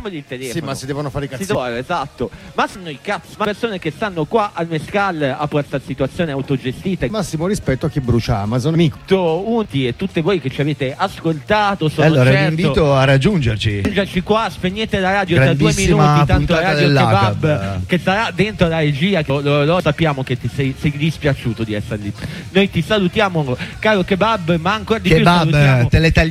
diamogli il telefono. Sì, ma si devono fare i cazzi. Esatto. Ma sono i cazzi, ma persone che stanno qua al Mescal a questa situazione autogestita. Massimo rispetto a chi brucia Amazon, amico. Unti e tutte voi che ci avete ascoltato, sono allora certo. vi invito a raggiungerci. Qua, spegnete la radio tra 2 minuti, tanto Radio Kebab che sarà dentro la regia, lo sappiamo che ti sei dispiaciuto di essere lì. Noi ti salutiamo, caro Kebab, ma ancora di più salutiamo